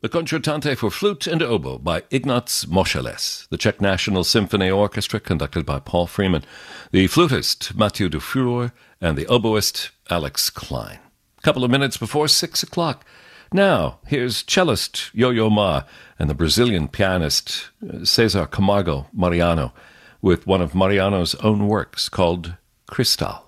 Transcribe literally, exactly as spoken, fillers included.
The Concertante for Flute and Oboe by Ignaz Moscheles. The Czech National Symphony Orchestra, conducted by Paul Freeman. The flutist, Mathieu Dufour, and the oboist, Alex Klein. A couple of minutes before six o'clock. Now, here's cellist Yo-Yo Ma and the Brazilian pianist Cesar Camargo Mariano with one of Mariano's own works called Cristal.